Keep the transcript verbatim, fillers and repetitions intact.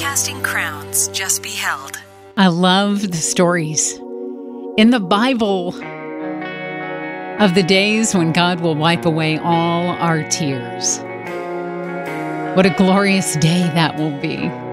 casting crowns just beheld. I love the stories in the Bible of the days when God will wipe away all our tears. What a glorious day that will be.